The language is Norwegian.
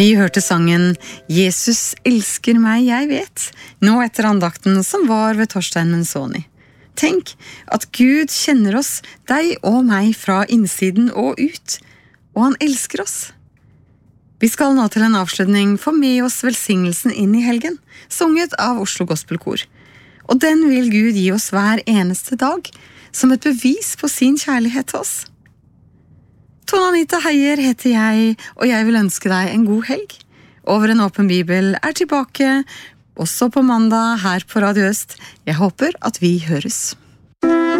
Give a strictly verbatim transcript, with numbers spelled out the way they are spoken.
Vi hørte sangen «Jesus elsker meg, jeg vet», nå etter andakten som var ved Torstein Menzoni. Tenk at Gud kjenner oss, deg og meg, fra innsiden og ut, og han elsker oss. Vi skal nå til en avslutning få med oss velsignelsen inn i helgen, sunget av Oslo Gospelkor. Og den vil Gud gi oss hver eneste dag, som et bevis på sin kjærlighet til oss. Tone Anita Heier heter jeg, og jeg vil ønske deg en god helg. Over en åpen bibel er tilbake, også på mandag her på Radio Øst. Jeg håper at vi høres.